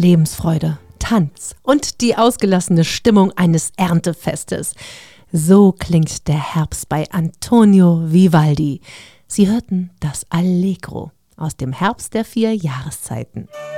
Lebensfreude, Tanz und die ausgelassene Stimmung eines Erntefestes. So klingt der Herbst bei Antonio Vivaldi. Sie hörten das Allegro aus dem Herbst der 4 Jahreszeiten.